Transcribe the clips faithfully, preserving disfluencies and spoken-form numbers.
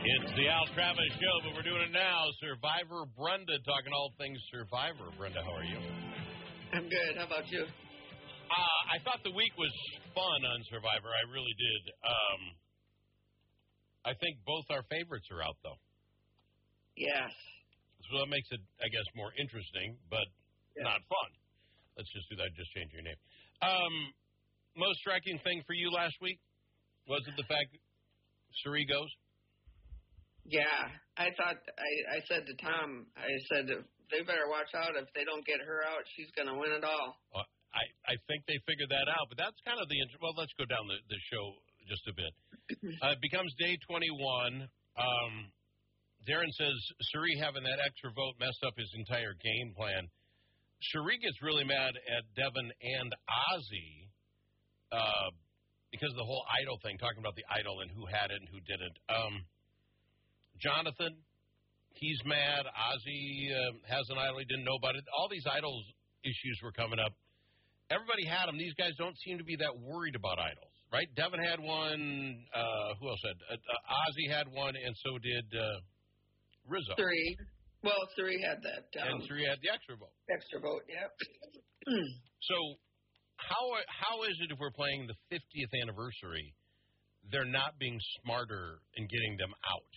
It's the Al Travis Show, but we're doing it now. Survivor Brenda, talking all things Survivor. Brenda, how are you? I'm good. How about you? Uh, I thought the week was fun on Survivor. I really did. Um, I think both our favorites are out, though. Yes. So that makes it, I guess, more interesting, but yeah. not fun. Let's just do that. Just change your name. Um, most striking thing for you last week? Was it the fact Cirie goes? Yeah. I thought, I, I said to Tom, I said, they better watch out. If they don't get her out, she's going to win it all. Well, I, I think they figured that out, but that's kind of the – well, let's go down the, the show just a bit. Uh, it becomes day twenty-one. Um, Darren says Cirie having that extra vote messed up his entire game plan. Cirie gets really mad at Devin and Ozzy uh, because of the whole idol thing, talking about the idol and who had it and who didn't. Um, Jonathan, he's mad. Ozzy uh, has an idol. He didn't know about it. All these idols issues were coming up. Everybody had them. These guys don't seem to be that worried about idols, right? Devin had one. Uh, who else had? Uh, uh, Ozzy had one, and so did uh, Rizzo. Cirie. Well, Cirie had that. Um, and Cirie had the extra vote. Extra vote, yeah. So how how is it if we're playing the fiftieth anniversary, they're not being smarter in getting them out?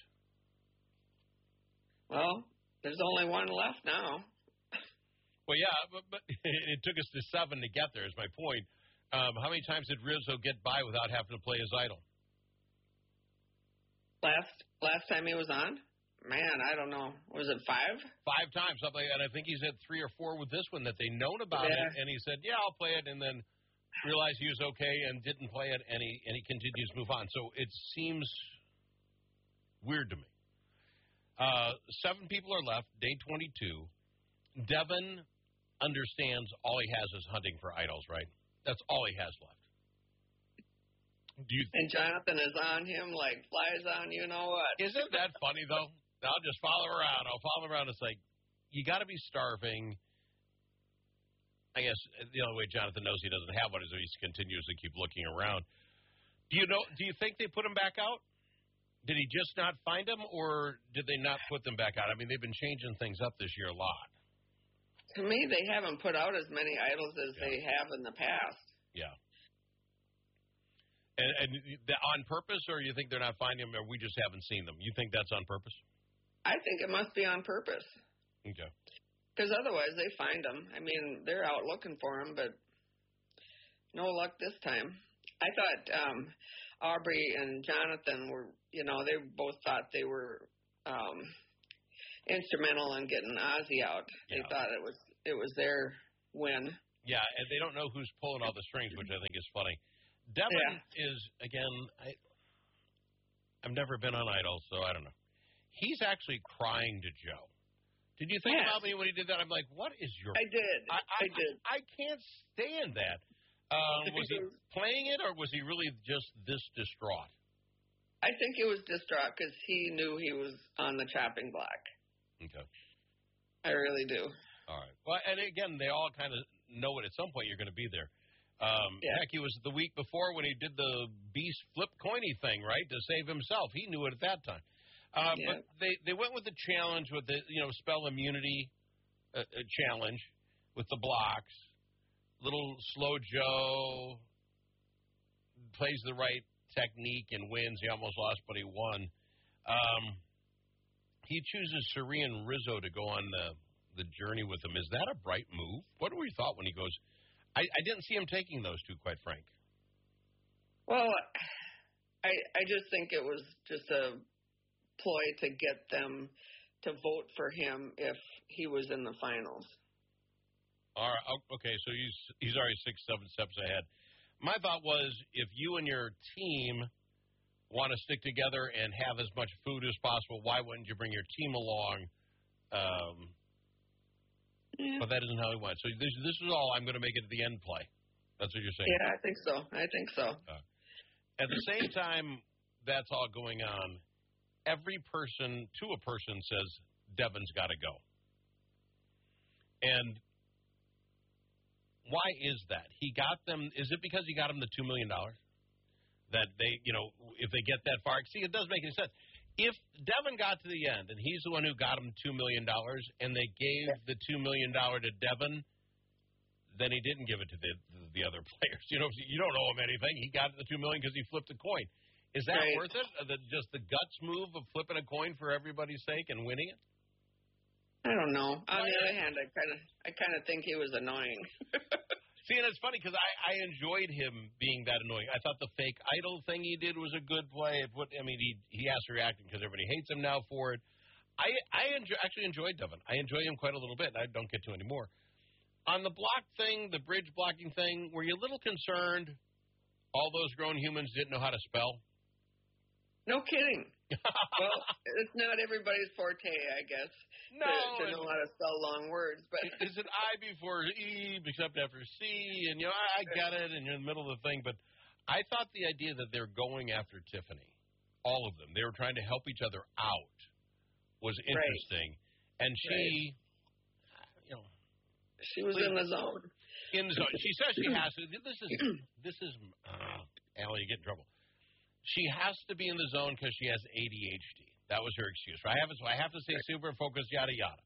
Well, there's only one left now. Well, yeah, but, but it took us to seven to get there, is my point. Um, how many times did Rizzo get by without having to play his idol? Last last time he was on? Man, I don't know. Was it five? Five times, something like that. I think he's had three or four with this one that they known about yeah. it, and he said, yeah, I'll play it, and then realized he was okay and didn't play it, and he, and he continues to move on. So it seems weird to me. Uh, seven people are left, day twenty-two. Devin understands all he has is hunting for idols, right? That's all he has left. Do you th- and Jonathan is on him like flies on you know what. Isn't that funny, though? I'll just follow around. I'll follow around. It's like, you got to be starving. I guess the only way Jonathan knows he doesn't have one is if he continues to keep looking around. Do you know? Do you think they put him back out? Did he just not find them, or did they not put them back out? I mean, they've been changing things up this year a lot. To me, they haven't put out as many idols as yeah. they have in the past. Yeah. And, and on purpose, or you think they're not finding them, or we just haven't seen them? You think that's on purpose? I think it must be on purpose. Okay. Because otherwise, they find them. I mean, they're out looking for them, but no luck this time. I thought um, Aubrey and Jonathan were, you know, they both thought they were um, instrumental in getting Ozzy out. They yeah. thought it was it was their win. Yeah, and they don't know who's pulling all the strings, which I think is funny. Devin yeah. is, again, I, I've never been on Idol, so I don't know. He's actually crying to Joe. Did you think yes. about me when he did that? I'm like, what is your... I did. I, I, I did. I, I can't stand that. Um, was he playing it, or was he really just this distraught? I think he was distraught because he knew he was on the chopping block. Okay. I really do. All right. Well, and again, they all kind of know it at some point you're going to be there. Um, yeah. Heck, it was the week before when he did the Beast flip coiny thing, right, to save himself. He knew it at that time. Uh, yeah. But they, they went with the challenge with the, you know, spell immunity uh, uh, challenge with the blocks. Little slow Joe plays the right technique and wins. He almost lost, but he won. Um, he chooses Cirie and Rizzo to go on the, the journey with him. Is that a bright move? What were you thought when he goes? I, I didn't see him taking those two, quite frank. Well, I I just think it was just a ploy to get them to vote for him if he was in the finals. All right. Okay, so he's he's already six, seven steps ahead. My thought was, if you and your team want to stick together and have as much food as possible, why wouldn't you bring your team along? Um, yeah. But that isn't how he went. So this this is all I'm going to make it to the end play. That's what you're saying. Yeah, I think so. I think so. Uh, at the same time, that's all going on. Every person to a person says Devin's got to go, and why is that? He got them. Is it because he got them the two million dollars? That they, you know, if they get that far, see, it doesn't make any sense. If Devin got to the end, and he's the one who got him two million dollars, and they gave the two million dollars to Devin, then he didn't give it to the, the other players. You know, you don't owe him anything. He got the two million dollars because he flipped a coin. Is that right. worth it? The, just the guts move of flipping a coin for everybody's sake and winning it? I don't know. On the other hand, I kind of, I kind of think he was annoying. See, and it's funny because I, I enjoyed him being that annoying. I thought the fake idol thing he did was a good play. It put, I mean, he he has to react because everybody hates him now for it. I I enjoy, actually enjoyed Devin. I enjoy him quite a little bit. I don't get to anymore. On the block thing, the bridge blocking thing, were you a little concerned all those grown humans didn't know how to spell? No kidding. Well, it's not everybody's forte, I guess, no, to, to know how to spell long words. But is it I before E, except after C? And, you know, I, I get it, and you're in the middle of the thing. But I thought the idea that they're going after Tiffany, all of them, they were trying to help each other out, was interesting. Right. And she, right. you know. She was in the zone. In the zone. She says she has to. This is, this is, uh, Allie, you get in trouble. She has to be in the zone because she has A D H D. That was her excuse. I have, so I have to stay super focused, yada, yada.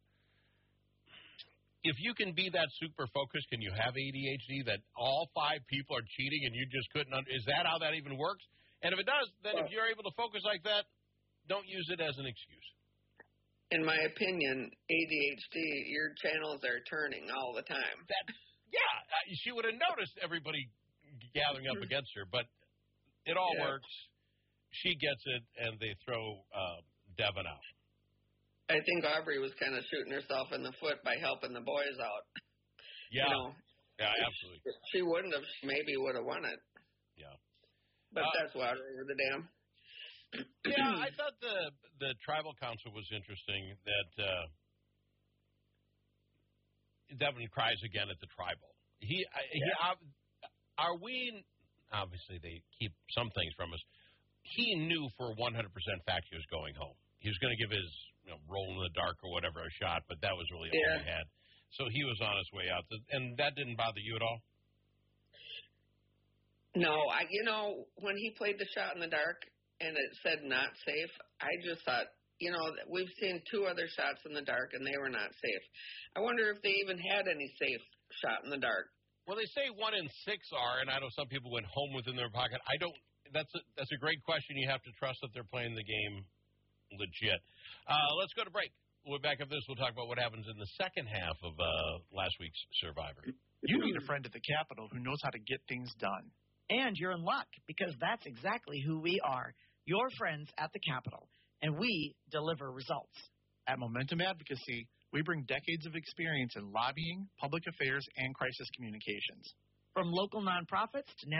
If you can be that super focused, can you have A D H D that all five people are cheating and you just couldn't under, is that how that even works? And if it does, then well, if you're able to focus like that, don't use it as an excuse. In my opinion, A D H D, your channels are turning all the time. That, yeah, she would have noticed everybody gathering up against her, but it all yeah. works. She gets it, and they throw uh, Devin out. I think Aubrey was kind of shooting herself in the foot by helping the boys out. Yeah, you know, yeah, absolutely. If she wouldn't have, she maybe would have won it. Yeah. But uh, that's water over the dam. Yeah, I thought the the tribal council was interesting. That uh, Devin cries again at the tribal. He, yeah. he uh, are we? Obviously, they keep some things from us. He knew for one hundred percent fact he was going home. He was going to give his you know, roll in the dark or whatever a shot, but that was really all yeah. he had. So he was on his way out. And that didn't bother you at all? No. I, you know, when he played the shot in the dark and it said not safe, I just thought, you know, we've seen two other shots in the dark and they were not safe. I wonder if they even had any safe shot in the dark. Well, they say one in six are, and I know some people went home within their pocket. I don't. That's a, that's a great question. You have to trust that they're playing the game legit. Uh, let's go to break. We'll be back after this. We'll talk about what happens in the second half of uh, last week's Survivor. You need a friend at the Capitol who knows how to get things done. And you're in luck, because that's exactly who we are, your friends at the Capitol, and we deliver results. At Momentum Advocacy, we bring decades of experience in lobbying, public affairs, and crisis communications. From local nonprofits to